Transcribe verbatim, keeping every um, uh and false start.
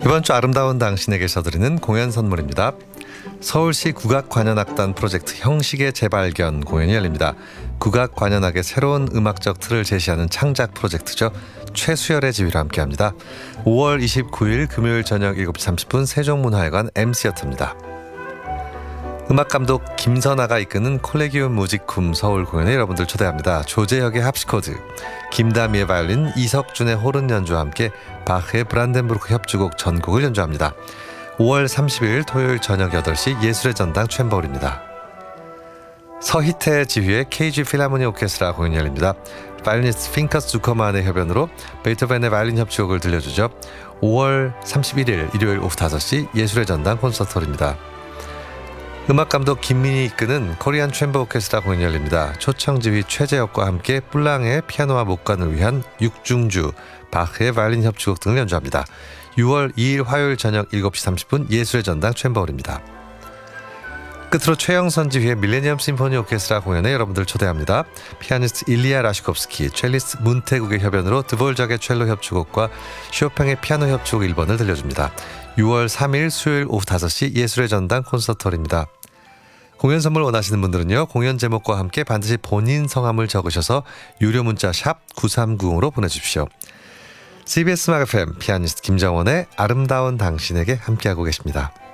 이번 주 아름다운 당신에게서 드리는 공연 선물입니다. 서울시 국악관현악단 프로젝트 형식의 재발견 공연이 열립니다. 국악관현악의 새로운 음악적 틀을 제시하는 창작 프로젝트죠. 최수열의 지휘로 함께합니다. 오월 이십구일 금요일 저녁 일곱 시 삼십 분 세종문화회관 엠시어터입니다. 음악감독 김선아가 이끄는 콜레기움 무지쿰 서울 공연에 여러분들 초대합니다. 조재혁의 합시코드, 김다미의 바이올린, 이석준의 호른 연주와 함께 바흐의 브란덴부르크 협주곡 전곡을 연주합니다. 오월 삼십일 토요일 저녁 여덟 시 예술의 전당 챔버홀입니다. 서희태 지휘의 케이지 필하모니 오케스트라 공연이 열립니다. 바이올리니스트 핑커스 주커만의 협연으로 베토벤의 바이올린 협주곡을 들려주죠. 오월 삼십일일 일요일 오후 다섯 시 예술의 전당 콘서트홀입니다. 음악감독 김민희 이끄는 코리안 챔버 오케스트라 공연이 열립니다. 초청지휘 최재혁과 함께 뿔랑의 피아노와 목관을 위한 육중주, 바흐의 바이올린 협주곡 등을 연주합니다. 유월 이일 화요일 저녁 일곱 시 삼십 분 예술의 전당 챔버홀입니다. 끝으로 최영선 지휘의 밀레니엄 심포니 오케스트라 공연에 여러분들 초대합니다. 피아니스트 일리아 라시콥스키, 첼리스트 문태국의 협연으로 드볼작의 첼로 협주곡과 쇼팽의 피아노 협주곡 일 번을 들려줍니다. 유월 삼일 수요일 오후 다섯 시 예술의 전당 콘서트홀입니다. 공연 선물 원하시는 분들은요, 공연 제목과 함께 반드시 본인 성함을 적으셔서 유료 문자 샵 구삼구공으로 보내주십시오. 씨비에스 음악 에프엠 피아니스트 김정원의 아름다운 당신에게 함께하고 계십니다.